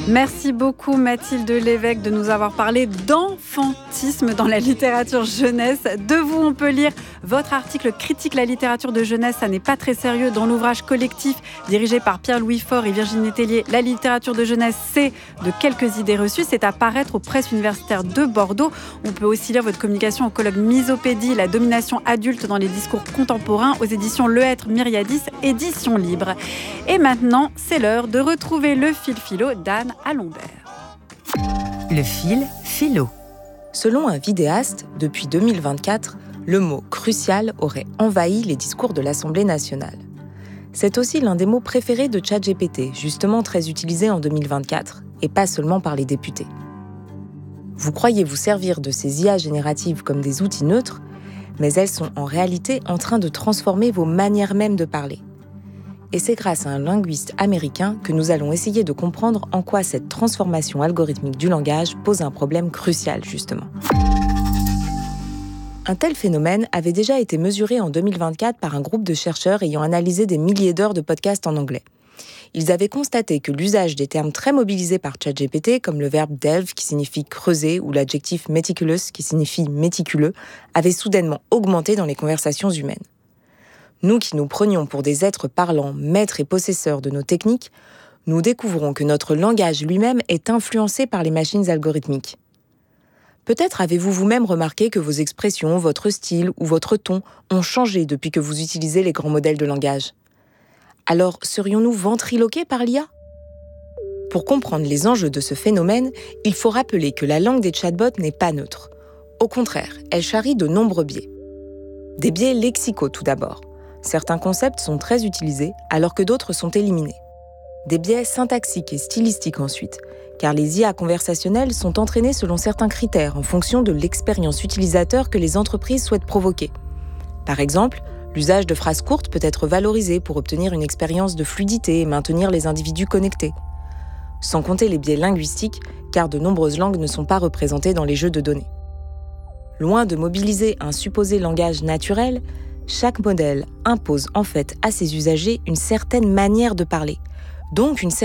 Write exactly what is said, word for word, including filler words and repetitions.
Merci beaucoup Mathilde Lévesque de nous avoir parlé d'enfantisme dans la littérature jeunesse. De vous, on peut lire votre article critique la littérature de jeunesse, ça n'est pas très sérieux, dans l'ouvrage collectif dirigé par Pierre-Louis Faure et Virginie Tellier. La littérature de jeunesse, c'est de quelques idées reçues. C'est à paraître aux presses universitaires de Bordeaux. On peut aussi lire votre communication au colloque Misopédie, la domination adulte dans les discours contemporains, aux éditions Le Hêtre Myriadis, édition libre. Et maintenant, c'est l'heure de retrouver le fil philo d'Anne Alombert. Le fil philo. Selon un vidéaste, depuis deux mille vingt-quatre, le mot « crucial » aurait envahi les discours de l'Assemblée nationale. C'est aussi l'un des mots préférés de ChatGPT, justement très utilisé en deux mille vingt-quatre, et pas seulement par les députés. Vous croyez vous servir de ces I A génératives comme des outils neutres, mais elles sont en réalité en train de transformer vos manières même de parler. Et c'est grâce à un linguiste américain que nous allons essayer de comprendre en quoi cette transformation algorithmique du langage pose un problème crucial, justement. Un tel phénomène avait déjà été mesuré en deux mille vingt-quatre par un groupe de chercheurs ayant analysé des milliers d'heures de podcasts en anglais. Ils avaient constaté que l'usage des termes très mobilisés par ChatGPT, comme le verbe delve qui signifie creuser ou l'adjectif meticulous qui signifie méticuleux, avait soudainement augmenté dans les conversations humaines. Nous qui nous prenions pour des êtres parlants, maîtres et possesseurs de nos techniques, nous découvrons que notre langage lui-même est influencé par les machines algorithmiques. Peut-être avez-vous vous-même remarqué que vos expressions, votre style ou votre ton ont changé depuis que vous utilisez les grands modèles de langage. Alors, serions-nous ventriloqués par l'I A ? Pour comprendre les enjeux de ce phénomène, il faut rappeler que la langue des chatbots n'est pas neutre. Au contraire, elle charrie de nombreux biais. Des biais lexicaux tout d'abord. Certains concepts sont très utilisés, alors que d'autres sont éliminés. Des biais syntaxiques et stylistiques ensuite, car les I A conversationnelles sont entraînées selon certains critères en fonction de l'expérience utilisateur que les entreprises souhaitent provoquer. Par exemple, l'usage de phrases courtes peut être valorisé pour obtenir une expérience de fluidité et maintenir les individus connectés. Sans compter les biais linguistiques, car de nombreuses langues ne sont pas représentées dans les jeux de données. Loin de mobiliser un supposé langage naturel, chaque modèle impose en fait à ses usagers une certaine manière de parler, donc une certaine